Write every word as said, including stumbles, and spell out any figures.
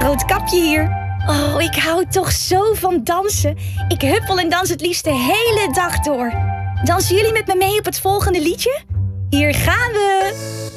roodkapje hier. Oh, ik hou toch zo van dansen. Ik huppel en dans het liefst de hele dag door. Dansen jullie met me mee op het volgende liedje? Hier gaan we!